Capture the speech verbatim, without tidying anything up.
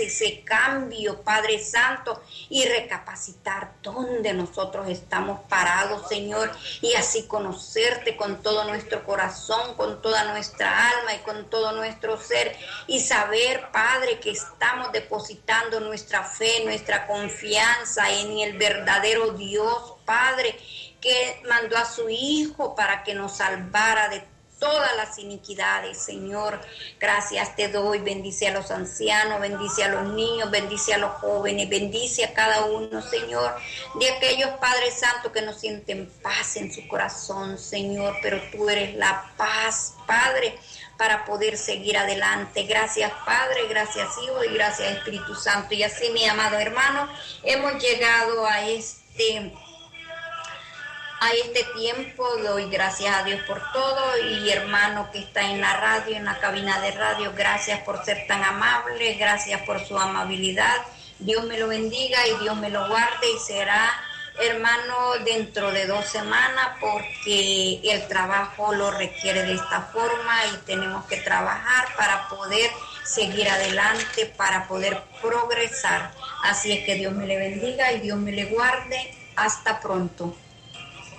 hace ese cambio, Padre Santo, y recapacitar dónde nosotros estamos parados, Señor, y así conocerte con todo nuestro corazón, con toda nuestra alma y con todo nuestro ser, y saber, Padre, que estamos depositando nuestra fe, nuestra confianza en el verdadero Dios, Padre, que mandó a su Hijo para que nos salvara de todas las iniquidades, Señor. Gracias te doy. Bendice a los ancianos, bendice a los niños, bendice a los jóvenes, bendice a cada uno, Señor, de aquellos, Padre Santo, que no sienten paz en su corazón, Señor, pero tú eres la paz, Padre, para poder seguir adelante. Gracias, Padre, gracias, Hijo, y gracias, Espíritu Santo. Y así, mi amado hermano, hemos llegado a este a este tiempo. Doy gracias a Dios por todo, y hermano que está en la radio, en la cabina de radio, gracias por ser tan amable, gracias por su amabilidad. Dios me lo bendiga y Dios me lo guarde, y será, hermano, dentro de dos semanas, porque el trabajo lo requiere de esta forma y tenemos que trabajar para poder seguir adelante, para poder progresar. Así es que Dios me le bendiga y Dios me le guarde. Hasta pronto.